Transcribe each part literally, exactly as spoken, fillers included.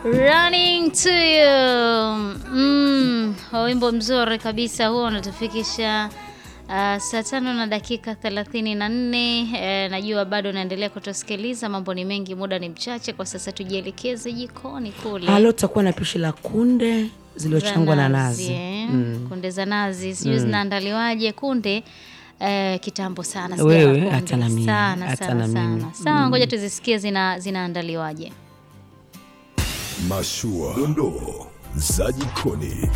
Running to you. Mm, wimbo mzuri kabisa huo unatufikisha uh, saa tano na dakika thelathini na nne. E, najua bado naendelea kutusikiliza, mambo ni mengi, muda ni mchache. Kwa sasa tujielekeze jikoni kule. Halo, tutakuwa na pishi la kunde zilizochangwa na nazi. Eh? Mm. Kunde za nazi, sijui mm. zinaandaliwaje kunde. Eh, kitambo sana sijala kunde. Wewe hata na mimi. Sana hata sana na mimi. sana. Sawa, ngoja tuzisikie zina zinaandaliwaje. Mashua, dondoo za jikoni.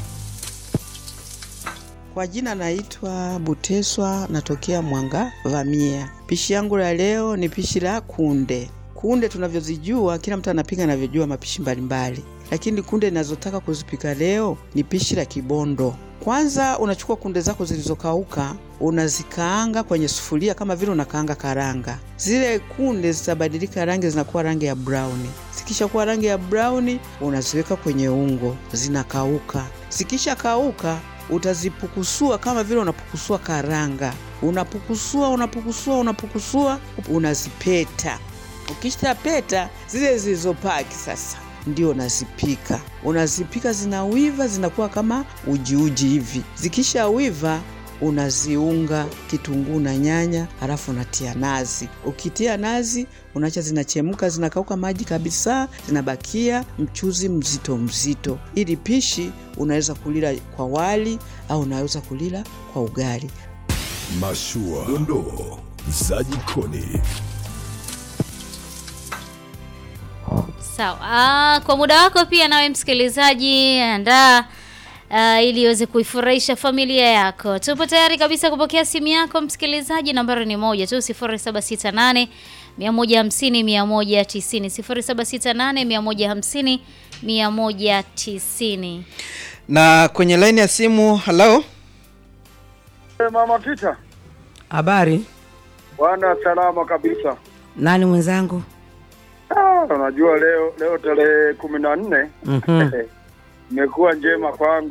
Kwa jina naitwa Buteswa, natokea Mwanga Vamia. Pishi yangu la leo ni pishi la kunde. Kunde tunavyozijua, kila mtu anapika anavyojua mapishi mbalimbali. Lakini kunde ninazotaka kuzipika leo ni pishi la kibondo. Kwanza unachukua kunde zako zilizokauka, unazikaanga kwenye sufuria kama vile unakaanga karanga. Zile kunde zitabadilika rangi, zinakuwa rangi ya brown. Zikisha kuwa rangi ya brown, unaziweka kwenye ungo, zinakauka. Zikisha kauka, utazipukusua kama vile unapukusua karanga. Unapukusua, unapukusua, unapukusua, unazipeta. Ukisha peta, zile zilizopaki sasa ndio unazipika. Unazipika zinawiva, zinakuwa kama uji uji hivi. Zikisha wiva, unaziunga kitunguu na nyanya, halafu unatia nazi. Ukitia nazi, unaacha zinachemka, zinakauka maji kabisa, zinabakia mchuzi mzito mzito. Ili pishi unaweza kulila kwa wali au unaweza kulila kwa ugali. Mashua, dondoo za jikoni. Sawa. Ah, kwa muda wako pia nawe msikilizaji, andaa uh, ili uweze kuifurahisha familia yako. Tupo tayari kabisa kupokea simu yako msikilizaji. Nambari ni moja tu, sifuri saba sita nane mia moja hamsini mia moja tisini, sifuri saba sita nane mia moja hamsini mia moja tisini. Na kwenye line ya simu, hello. Hey, Mama Tita. Habari? Bwana salama kabisa. Nani mwenzangu? Ah, unajua leo leo tarehe kumi na nne. Mhm. Imekuwa njema kwangu.